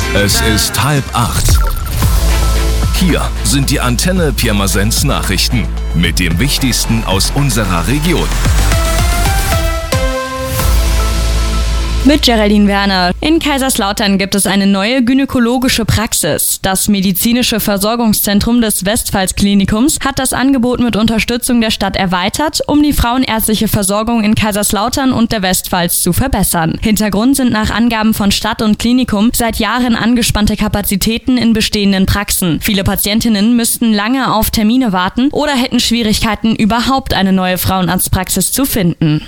Es ist 7:30. Hier sind die Antenne Pirmasens Nachrichten mit dem Wichtigsten aus unserer Region. Mit Geraldine Werner. In Kaiserslautern gibt es eine neue gynäkologische Praxis. Das medizinische Versorgungszentrum des Westpfalz-Klinikums hat das Angebot mit Unterstützung der Stadt erweitert, um die frauenärztliche Versorgung in Kaiserslautern und der Westpfalz zu verbessern. Hintergrund sind nach Angaben von Stadt und Klinikum seit Jahren angespannte Kapazitäten in bestehenden Praxen. Viele Patientinnen müssten lange auf Termine warten oder hätten Schwierigkeiten, überhaupt eine neue Frauenarztpraxis zu finden.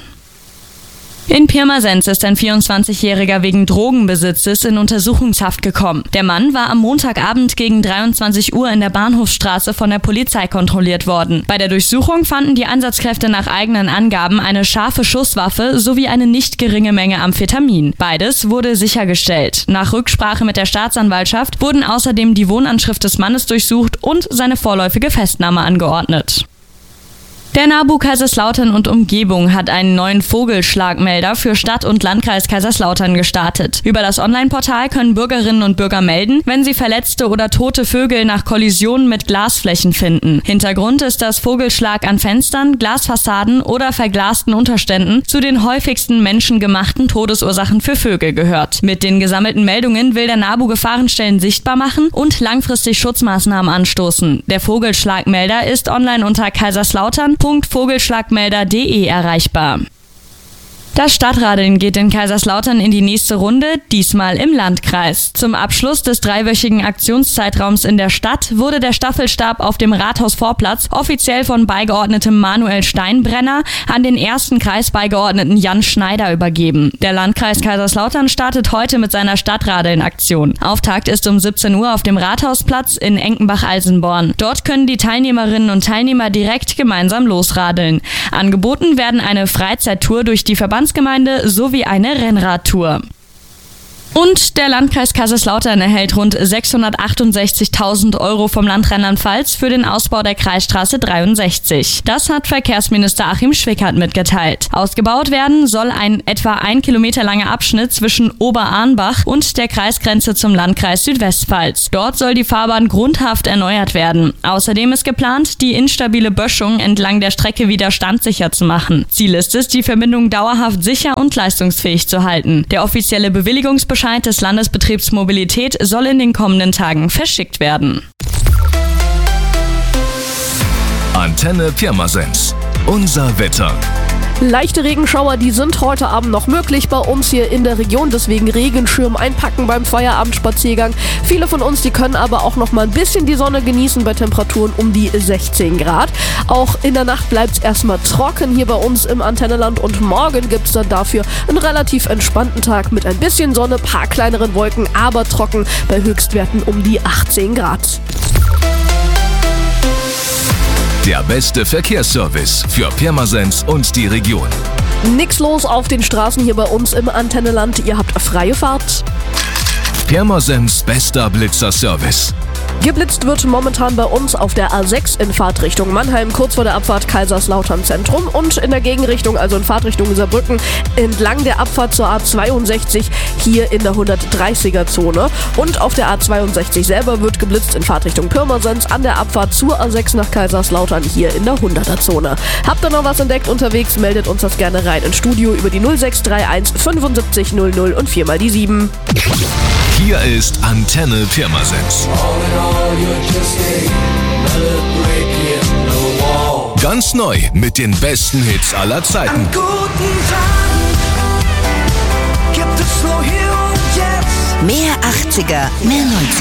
In Pirmasens ist ein 24-Jähriger wegen Drogenbesitzes in Untersuchungshaft gekommen. Der Mann war am Montagabend gegen 23 Uhr in der Bahnhofsstraße von der Polizei kontrolliert worden. Bei der Durchsuchung fanden die Einsatzkräfte nach eigenen Angaben eine scharfe Schusswaffe sowie eine nicht geringe Menge Amphetamin. Beides wurde sichergestellt. Nach Rücksprache mit der Staatsanwaltschaft wurden außerdem die Wohnanschrift des Mannes durchsucht und seine vorläufige Festnahme angeordnet. Der NABU Kaiserslautern und Umgebung hat einen neuen Vogelschlagmelder für Stadt und Landkreis Kaiserslautern gestartet. Über das Online-Portal können Bürgerinnen und Bürger melden, wenn sie verletzte oder tote Vögel nach Kollisionen mit Glasflächen finden. Hintergrund ist, dass Vogelschlag an Fenstern, Glasfassaden oder verglasten Unterständen zu den häufigsten menschengemachten Todesursachen für Vögel gehört. Mit den gesammelten Meldungen will der NABU Gefahrenstellen sichtbar machen und langfristig Schutzmaßnahmen anstoßen. Der Vogelschlagmelder ist online unter kaiserslautern.vogelschlagmelder.de erreichbar. Das Stadtradeln geht in Kaiserslautern in die nächste Runde, diesmal im Landkreis. Zum Abschluss des 3-wöchigen Aktionszeitraums in der Stadt wurde der Staffelstab auf dem Rathausvorplatz offiziell von Beigeordnetem Manuel Steinbrenner an den ersten Kreisbeigeordneten Jan Schneider übergeben. Der Landkreis Kaiserslautern startet heute mit seiner Stadtradeln-Aktion. Auftakt ist um 17 Uhr auf dem Rathausplatz in Enkenbach-Alsenborn. Dort können die Teilnehmerinnen und Teilnehmer direkt gemeinsam losradeln. Angeboten werden eine Freizeittour durch die Verbandsgemeinde sowie eine Rennradtour. Und der Landkreis Kaiserslautern erhält rund 668.000 € vom Land Rheinland-Pfalz für den Ausbau der Kreisstraße 63. Das hat Verkehrsminister Achim Schwickert mitgeteilt. Ausgebaut werden soll ein etwa 1 Kilometer langer Abschnitt zwischen Oberarnbach und der Kreisgrenze zum Landkreis Südwestpfalz. Dort soll die Fahrbahn grundhaft erneuert werden. Außerdem ist geplant, die instabile Böschung entlang der Strecke wieder standsicher zu machen. Ziel ist es, die Verbindung dauerhaft sicher und leistungsfähig zu halten. Der offizielle Bewilligungsbescheid des Landesbetriebs Mobilität soll in den kommenden Tagen verschickt werden. Antenne Pirmasens. Unser Wetter. Leichte Regenschauer, die sind heute Abend noch möglich bei uns hier in der Region, deswegen Regenschirm einpacken beim Feierabendspaziergang. Viele von uns, die können aber auch noch mal ein bisschen die Sonne genießen bei Temperaturen um die 16 Grad. Auch in der Nacht bleibt es erstmal trocken hier bei uns im Antenneland und morgen gibt es dann dafür einen relativ entspannten Tag mit ein bisschen Sonne, paar kleineren Wolken, aber trocken bei Höchstwerten um die 18 Grad. Der beste Verkehrsservice für Pirmasens und die Region. Nix los auf den Straßen hier bei uns im Antenneland. Ihr habt freie Fahrt. Pirmasens bester Blitzerservice. Geblitzt wird momentan bei uns auf der A6 in Fahrtrichtung Mannheim, kurz vor der Abfahrt Kaiserslautern Zentrum und in der Gegenrichtung, also in Fahrtrichtung Saarbrücken, entlang der Abfahrt zur A62 hier in der 130er-Zone. Und auf der A62 selber wird geblitzt in Fahrtrichtung Pirmasens an der Abfahrt zur A6 nach Kaiserslautern hier in der 100er-Zone. Habt ihr noch was entdeckt unterwegs, meldet uns das gerne rein ins Studio über die 0631 75 00 und 4 mal die 7. Hier ist Antenne Pirmasens. Ganz neu mit den besten Hits aller Zeiten. An guten Tagen gibt es nur hier und jetzt. Mehr 80er, mehr 90er.